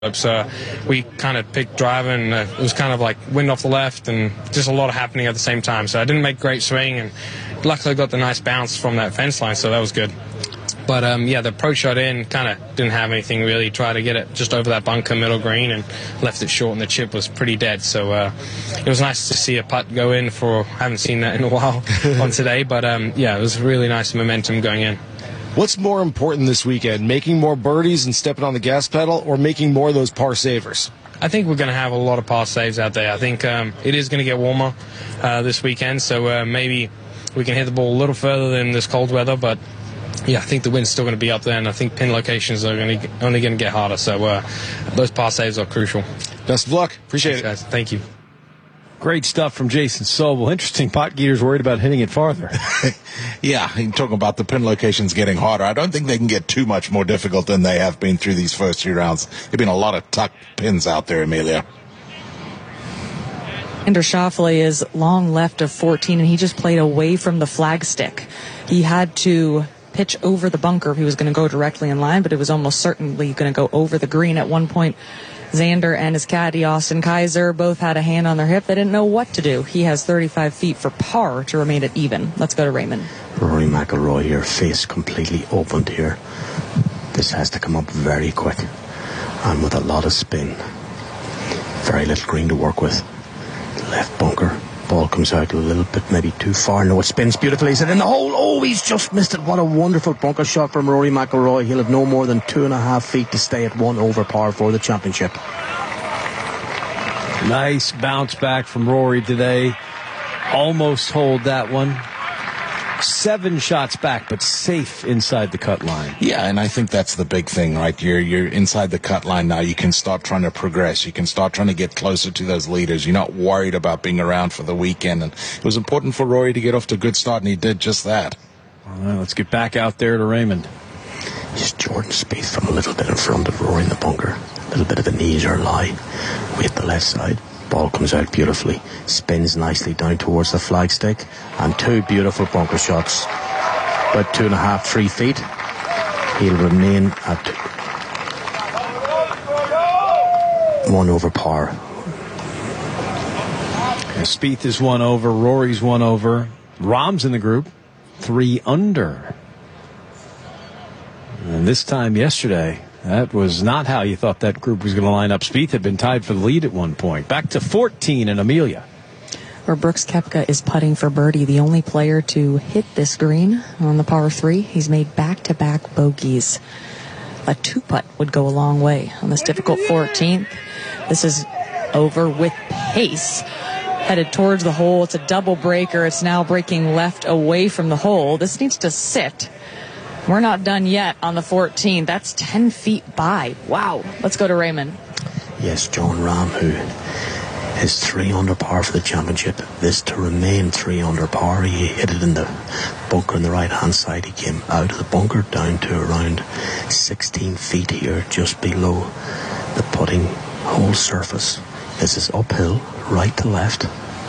So we kind of picked driver, and it was kind of like wind off the left and just a lot happening at the same time. So I didn't make great swing, and luckily I got the nice bounce from that fence line, so that was good. But, the approach shot in kind of didn't have anything really. Tried to get it just over that bunker middle green and left it short, and the chip was pretty dead. So it was nice to see a putt go in I haven't seen that in a while on today. But, it was really nice momentum going in. What's more important this weekend, making more birdies and stepping on the gas pedal, or making more of those par savers? I think we're going to have a lot of par saves out there. I think it is going to get warmer this weekend, so maybe we can hit the ball a little further than this cold weather, but I think the wind's still going to be up there, and I think pin locations are only going to get harder. So those par saves are crucial. Best of luck. Appreciate it. Guys. Thank you. Great stuff from Jason Sobel. Interesting, Potgieter's worried about hitting it farther. Yeah, you're talking about the pin locations getting harder. I don't think they can get too much more difficult than they have been through these first few rounds. There have been a lot of tucked pins out there, Amelia. Xander Schauffele is long left of 14, and he just played away from the flagstick. He had to pitch over the bunker if he was going to go directly in line, but it was almost certainly going to go over the green. At one point, Xander and his caddy, Austin Kaiser, both had a hand on their hip. They didn't know what to do. He has 35 feet for par to remain at even. Let's go to Raymond. Rory McIlroy here, face completely opened here. This has to come up very quick and with a lot of spin. Very little green to work with. Left bunker. Ball comes out a little bit, maybe too far. No, it spins beautifully. He's in the hole. Oh, he's just missed it. What a wonderful bunker shot from Rory McIlroy. He'll have no more than 2.5 feet to stay at 1 over par for the championship. Nice bounce back from Rory today. Almost hold that one. 7 shots back, but safe inside the cut line. Yeah, and I think that's the big thing, right? You're inside the cut line now. You can start trying to progress. You can start trying to get closer to those leaders. You're not worried about being around for the weekend. And it was important for Rory to get off to a good start, and he did just that. All right, let's get back out there to Raymond. Just Jordan Spieth from a little bit in front of Rory in the bunker. A little bit of an easier lie. With the left side. Ball comes out beautifully, spins nicely down towards the flagstick, and 2 beautiful bunker shots. About 2.5, 3 feet. He'll remain at 1 over par. Spieth is 1 over, Rory's 1 over. Rahm's in the group, 3 under. And this time yesterday, that was not how you thought that group was going to line up. Spieth had been tied for the lead at one point. Back to 14 in Amelia. Where Brooks Koepka is putting for birdie, the only player to hit this green on the par 3. He's made back-to-back bogeys. A 2-putt would go a long way on this difficult 14th. This is over with pace. Headed towards the hole. It's a double breaker. It's now breaking left away from the hole. This needs to sit. We're not done yet on the 14th. That's 10 feet by. Wow. Let's go to Raymond. Yes, Jon Rahm, who is 3 under par for the championship. This to remain 3 under par. He hit it in the bunker on the right-hand side. He came out of the bunker down to around 16 feet here, just below the putting hole surface. This is uphill, right to left.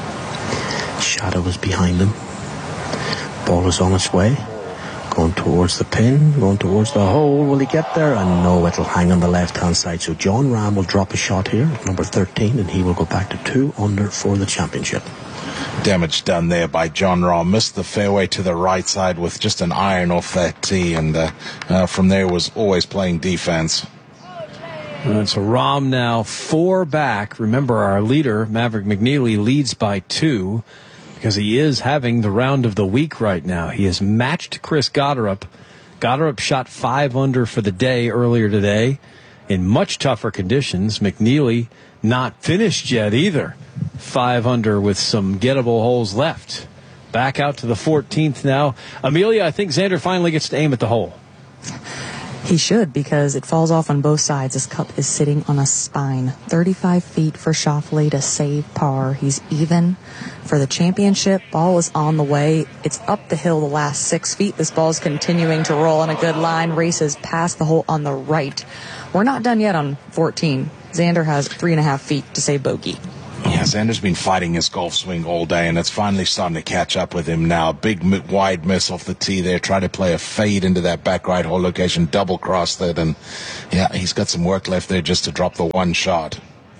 Shadow is behind him. Ball is on its way. Going towards the pin, going towards the hole. Will he get there? And no, it'll hang on the left-hand side. So Jon Rahm will drop a shot here, number 13, and he will go back to 2 under for the championship. Damage done there by Jon Rahm. Missed the fairway to the right side with just an iron off that tee, and from there was always playing defense. And so Rahm now 4 back. Remember, our leader, Maverick McNeely, leads by 2. Because he is having the round of the week right now. He has matched Chris Gotterup. Gotterup shot 5 under for the day earlier today in much tougher conditions. McNeely not finished yet either. 5 under with some gettable holes left. Back out to the 14th now. Amelia, I think Xander finally gets to aim at the hole. He should, because it falls off on both sides. This cup is sitting on a spine. 35 feet for Schauffele to save par. He's even for the championship. Ball is on the way. It's up the hill the last 6 feet. This ball is continuing to roll on a good line. Races past the hole on the right. We're not done yet on 14. Xander has 3.5 feet to save bogey. Yeah, Xander's been fighting his golf swing all day, and it's finally starting to catch up with him now. Big wide miss off the tee there. Try to play a fade into that back right hole location, double crossed it, and yeah, he's got some work left there just to drop the one shot.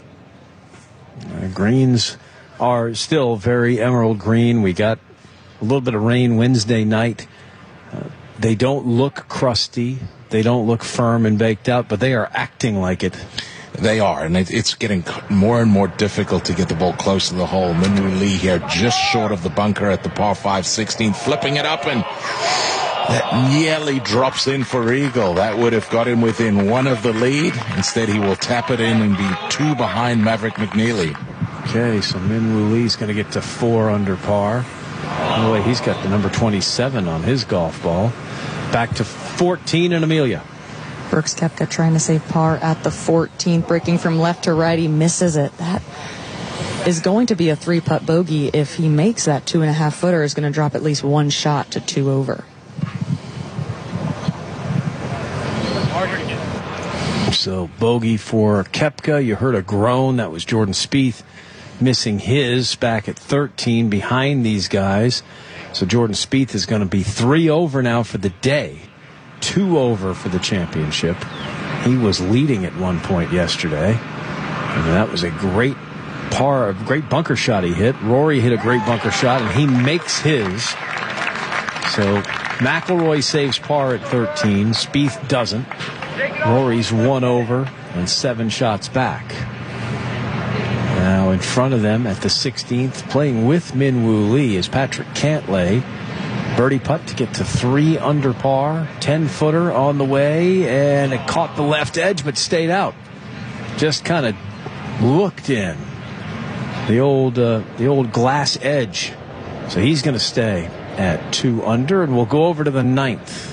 Greens are still very emerald green. We got a little bit of rain Wednesday night. They don't look crusty. They don't look firm and baked out, but they are acting like it. They are, and it's getting more and more difficult to get the ball close to the hole. Minwoo Lee here just short of the bunker at the par 5 16, flipping it up, and that nearly drops in for eagle. That would have got him within one of the lead. Instead, he will tap it in and be 2 behind Maverick McNeely. Okay, so Minwoo Lee's going to get to 4 under par. By the way, he's got the number 27 on his golf ball. Back to 14 in Amelia. Brooks Koepka trying to save par at the 14th, breaking from left to right. He misses it. That is going to be a 3-putt bogey. If he makes that 2.5 footer, is going to drop at least 1 shot to 2 over. So bogey for Koepka. You heard a groan. That was Jordan Spieth missing his back at 13 behind these guys. So Jordan Spieth is going to be 3 over now for the day. 2 over for the championship. He was leading at one point yesterday. And that was a great bunker shot he hit. Rory hit a great bunker shot, and he makes his. So McIlroy saves par at 13. Spieth doesn't. Rory's 1 over and 7 shots back. Now in front of them at the 16th, playing with Minwoo Lee, is Patrick Cantlay. Birdie putt to get to 3 under par. 10-footer on the way, and it caught the left edge but stayed out. Just kind of looked in. The old glass edge. So he's going to stay at 2 under, and we'll go over to the 9th.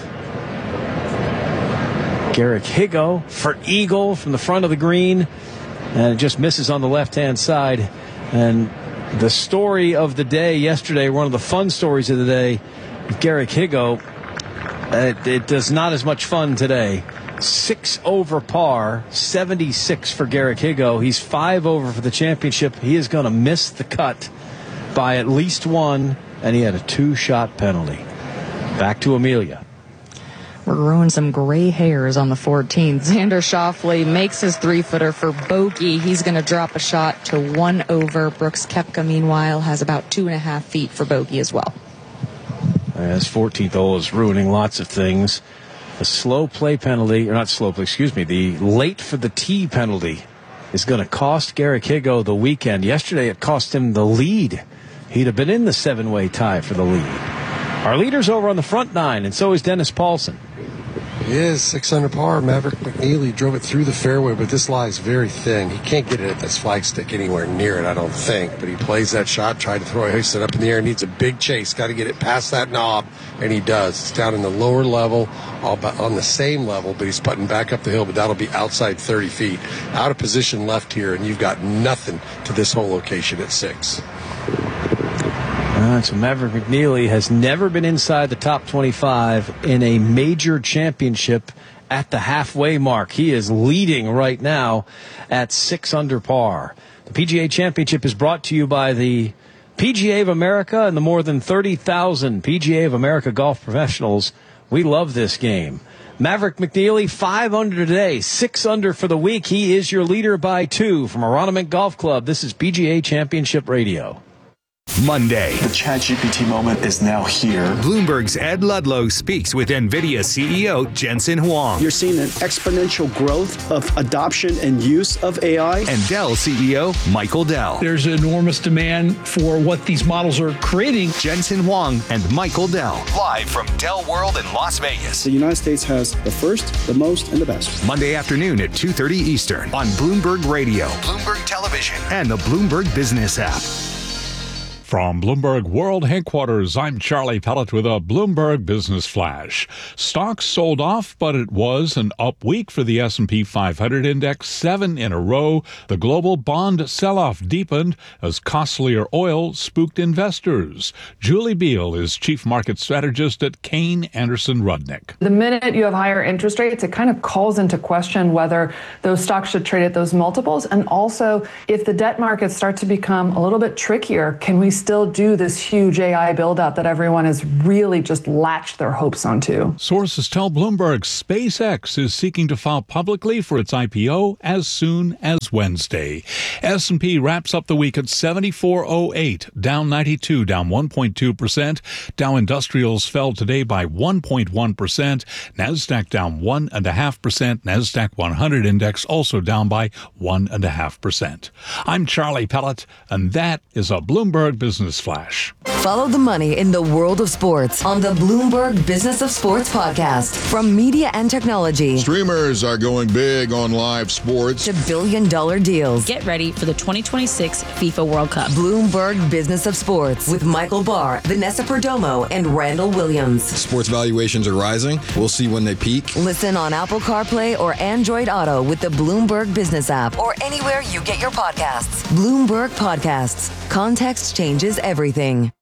Garrick Higgo for eagle from the front of the green, and it just misses on the left-hand side. And the story of the day yesterday, one of the fun stories of the day, Garrick Higgo, it does not as much fun today. 6 over par, 76 for Garrick Higgo. He's 5 over for the championship. He is going to miss the cut by at least 1, and he had a 2-shot penalty. Back to Amelia. We're growing some gray hairs on the 14th. Xander Schauffele makes his 3-footer for bogey. He's going to drop a shot to 1 over. Brooks Koepka, meanwhile, has about 2.5 feet for bogey as well. His 14th hole is ruining lots of things. The slow play penalty, or not slow play, excuse me, the late for the tee penalty is going to cost Garrick Higgo the weekend. Yesterday it cost him the lead. He'd have been in the 7-way tie for the lead. Our leader's over on the front 9, and so is Dennis Paulson. He is 6 under par. Maverick McNeely drove it through the fairway, but this lies very thin. He can't get it at this flagstick anywhere near it, I don't think. But he plays that shot, tried to throw it, hoist it up in the air, needs a big chase. Got to get it past that knob, and he does. It's down in the lower level, on the same level, but he's putting back up the hill, but that'll be outside 30 feet. Out of position left here, and you've got nothing to this whole location at 6. So Maverick McNeely has never been inside the top 25 in a major championship at the halfway mark. He is leading right now at 6 under par. The PGA Championship is brought to you by the PGA of America and the more than 30,000 PGA of America golf professionals. We love this game. Maverick McNeely, 5 under today, 6 under for the week. He is your leader by 2 from Aronimink Golf Club. This is PGA Championship Radio. Monday. The ChatGPT moment is now here. Bloomberg's Ed Ludlow speaks with NVIDIA CEO Jensen Huang. You're seeing an exponential growth of adoption and use of AI. And Dell CEO Michael Dell. There's enormous demand for what these models are creating. Jensen Huang and Michael Dell. Live from Dell World in Las Vegas. The United States has the first, the most, and the best. Monday afternoon at 2:30 Eastern on Bloomberg Radio, Bloomberg Television, and the Bloomberg Business app. From Bloomberg World Headquarters, I'm Charlie Pellet with a Bloomberg Business Flash. Stocks sold off, but it was an up week for the S&P 500 index, 7 in a row. The global bond sell-off deepened as costlier oil spooked investors. Julie Beal is chief market strategist at Kayne Anderson Rudnick. The minute you have higher interest rates, it kind of calls into question whether those stocks should trade at those multiples. And also, if the debt markets start to become a little bit trickier, can we still do this huge AI build-out that everyone has really just latched their hopes onto? Sources tell Bloomberg SpaceX is seeking to file publicly for its IPO as soon as Wednesday. S&P wraps up the week at 74.08, down 92, down 1.2%. Dow Industrials fell today by 1.1%. Nasdaq down 1.5%. Nasdaq 100 index also down by 1.5%. I'm Charlie Pellet, and that is a Bloomberg Business Flash. Follow the money in the world of sports on the Bloomberg Business of Sports podcast. From media and technology. Streamers are going big on live sports. To billion-dollar deals. Get ready for the 2026 FIFA World Cup. Bloomberg Business of Sports with Michael Barr, Vanessa Perdomo, and Randall Williams. Sports valuations are rising. We'll see when they peak. Listen on Apple CarPlay or Android Auto with the Bloomberg Business app or anywhere you get your podcasts. Bloomberg Podcasts. Context changes everything.